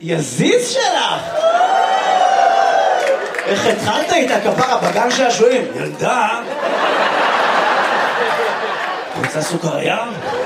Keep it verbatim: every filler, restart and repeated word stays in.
יזיז שלך! איך התחלת איתה כפרה בגן שעשועים? ילדה? רוצה סוכריה?